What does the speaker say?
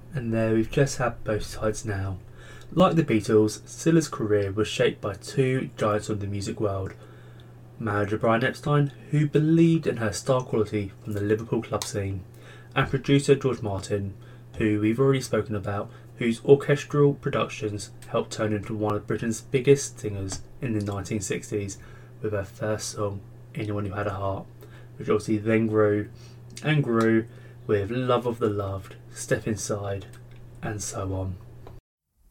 And there we've just had both sides now. Like the Beatles, Scylla's career was shaped by two giants of the music world. Manager Brian Epstein, who believed in her star quality from the Liverpool club scene, and producer George Martin, who we've already spoken about, whose orchestral productions helped turn into one of Britain's biggest singers in the 1960s with her first song, Anyone Who Had a Heart, which obviously then grew and grew with Love of the Loved, Step Inside, and so on.